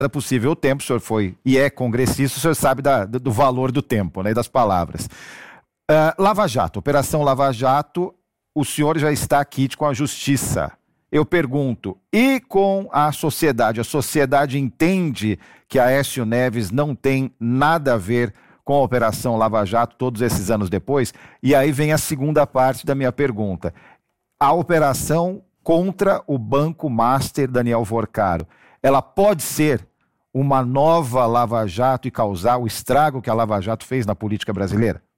possível o tempo, o senhor foi e é congressista, o senhor sabe do valor do tempo, né, e das palavras. Lava Jato, Operação Lava Jato, o senhor já está quite com a justiça. Eu pergunto, e com a sociedade? A sociedade entende que Aécio Neves não tem nada a ver com a Operação Lava Jato todos esses anos depois? E aí vem a segunda parte da minha pergunta. A operação contra o Banco Master Daniel Vorcaro, ela pode ser uma nova Lava Jato e causar o estrago que a Lava Jato fez na política brasileira?